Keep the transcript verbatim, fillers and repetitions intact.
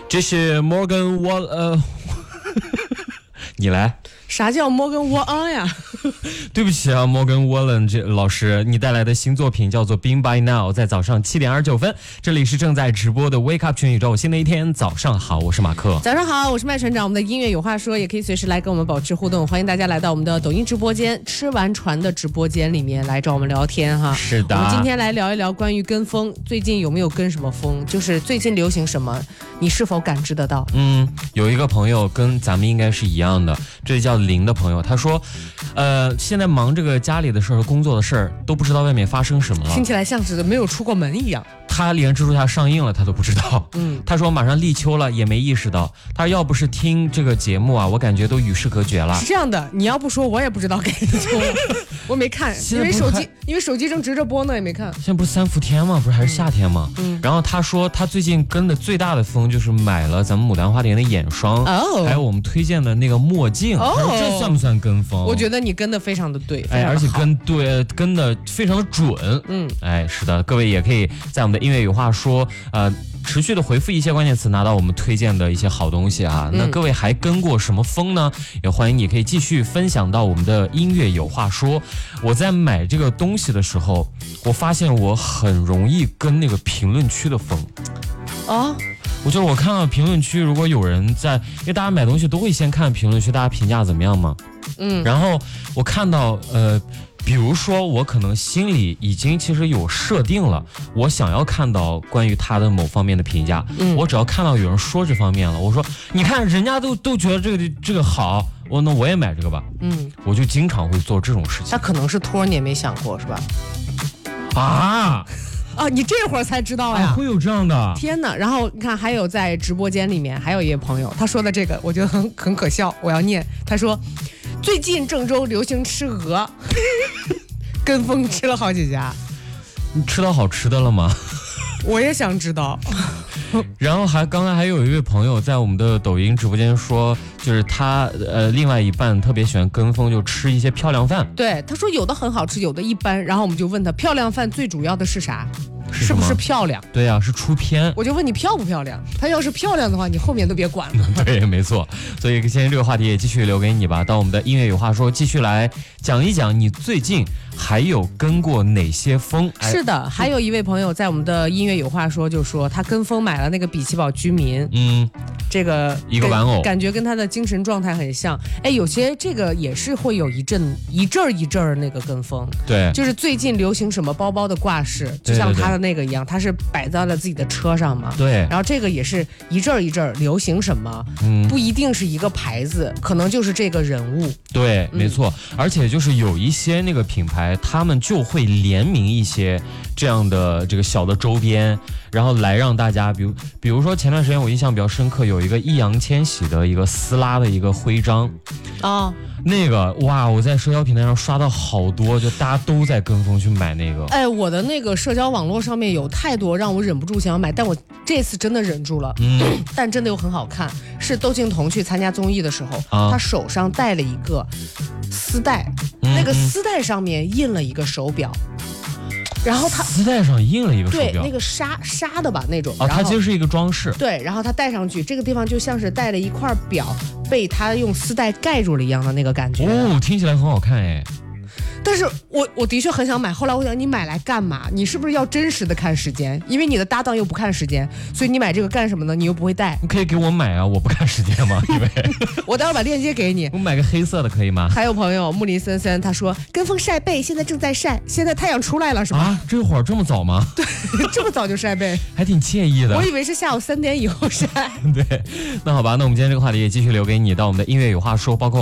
这是 Morgan Wall 呃，你来。 啥叫 Morgan Wallen 呀？ 对不起啊 ，Morgan Wallen 这老师，你带来的新作品叫做《Been by Now》，在早上七点二十九分，这里是正在直播的 Wake Up 全宇宙，新的一天，早上好，我是马克。 早上好，我是麦船长。我们的音乐有话说，也可以随时来跟我们保持互动，欢迎大家来到我们的抖音直播间、吃完船的直播间里面来找我们聊天哈。 是的， 我们今天来聊一聊关于跟风，最近有没有跟什么风？就是最近流行什么，你是否感知得到？ 嗯，有一个朋友跟咱们应该是一样的，这叫林的朋友，他说，呃，现在忙这个家里的事儿、工作的事儿，都不知道外面发生什么了， 听起来像是没有出过门一样。 他连蜘蛛侠上映了他都不知道，嗯，他说马上立秋了也没意识到，他说要不是听这个节目啊，我感觉都与世隔绝了。 是这样的，你要不说我也不知道该立秋了，我没看，因为手机因为手机正直着播呢，也没看。 现在不是三伏天吗？不是还是夏天吗？嗯。然后他说他最近跟的最大的风就是买了咱们牡丹花店的眼霜，哦，还有我们推荐的那个墨镜，哦，这算不算跟风？ 我觉得你跟的非常的对， 哎，而且跟对跟的非常的准，嗯，哎，是的，各位也可以在我们的音乐有话说，呃。持续的回复一些关键词，拿到我们推荐的一些好东西啊。那各位还跟过什么风呢？也欢迎你可以继续分享到我们的音乐有话说。我在买这个东西的时候，我发现我很容易跟那个评论区的风啊。我觉得我看到评论区，如果有人在，因为大家买东西都会先看评论区，大家评价怎么样嘛。嗯，然后我看到呃。比如说我可能心里已经其实有设定了，我想要看到关于他的某方面的评价，嗯，我只要看到有人说这方面了，我说你看人家都都觉得这个这个好，我那我也买这个吧，嗯，我就经常会做这种事情。 他可能是托你也没想过是吧？ 啊啊！你这会儿才知道呀？ 啊、会有这样的？ 天哪！然后你看，还有在直播间里面还有一位朋友，他说的这个我觉得很很可笑，我要念。他说，最近郑州流行吃鹅，跟风吃了好几家。 你吃到好吃的了吗？ 我也想知道。 然后还刚才还有一位朋友在我们的抖音直播间说，就是他呃另外一半特别喜欢跟风，就吃一些漂亮饭。 对，他说有的很好吃，有的一般。然后我们就问他，漂亮饭最主要的是啥？ 是, 是不是漂亮？ 对啊，是出片。 我就问你漂不漂亮？他要是漂亮的话，你后面都别管了。 对，没错。所以今天这个话题也继续留给你吧。到我们的音乐有话说，继续来讲一讲你最近还有跟过哪些风？ 是的，还有一位朋友在我们的音乐有话说，就说他跟风买了那个比奇堡居民，嗯，这个一个玩偶， 感觉跟他的精神状态很像。哎，有些这个也是会有一阵一阵儿一阵儿那个跟风。 对， 就是最近流行什么包包的挂饰，就像他的那个一样，他是摆在了自己的车上嘛。 对。 然后这个也是一阵儿一阵儿流行什么，嗯，不一定是一个牌子，可能就是这个人物。 对，没错。嗯、而且就是有一些那个品牌，他们就会联名一些这样的这个小的周边，然后来让大家，比如比如说前段时间我印象比较深刻，有一个易烊千玺的一个撕拉的一个徽章啊。哦，那个哇，我在社交平台上刷到好多，就大家都在跟风去买那个。哎， 我的那个社交网络上面有太多让我忍不住想要买，但我这次真的忍住了。嗯，但真的又很好看。是窦靖童去参加综艺的时候，啊、他手上戴了一个丝带，嗯、那个丝带上面印了一个手表。然后他丝带上印了一个手表， 对，那个纱纱的吧那种啊，它其实是一个装饰。 对，然后他戴上去，这个地方就像是戴了一块表，被他用丝带盖住了一样的那个感觉。 哦，听起来很好看哎。 但是我我的确很想买，后来我想你买来干嘛？你是不是要真实的看时间？因为你的搭档又不看时间，所以你买这个干什么呢？你又不会戴。 你可以给我买啊，我不看时间吗？因为我待会儿把链接给你。 我买个黑色的可以吗？ 还有朋友木林森森他说跟风晒背，现在正在晒，现在太阳出来了是吧？ 啊，这会儿这么早吗？ 对，这么早就晒背， 还挺惬意的。 我以为是下午三点以后晒。 对，那好吧，那我们今天这个话题也继续留给你，到我们的音乐有话说，包括。